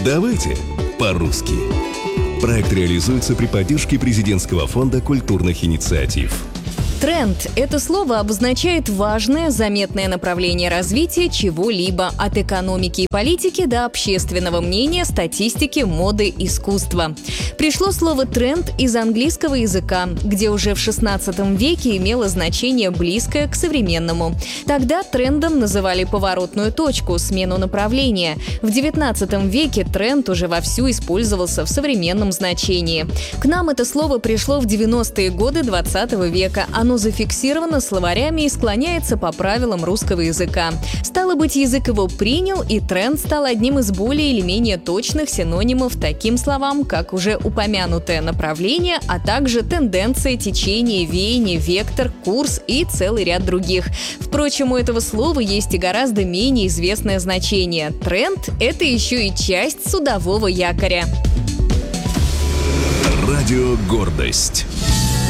Давайте по-русски. Проект реализуется при поддержке Президентского фонда культурных инициатив. Тренд – это слово обозначает важное, заметное направление развития чего-либо, от экономики и политики до общественного мнения, статистики, моды, искусства. Пришло слово «тренд» из английского языка, где уже в XVI веке имело значение близкое к современному. Тогда трендом называли поворотную точку, смену направления. В XIX веке тренд уже вовсю использовался в современном значении. К нам это слово пришло в 90-е годы XX века. Оно зафиксировано словарями и склоняется по правилам русского языка. Стало быть, язык его принял, и тренд стал одним из более или менее точных синонимов таким словам, как уже упомянутое направление, а также тенденция, течение, веяние, вектор, курс и целый ряд других. Впрочем, у этого слова есть и гораздо менее известное значение. Тренд – это еще и часть судового якоря. Радио «Гордость».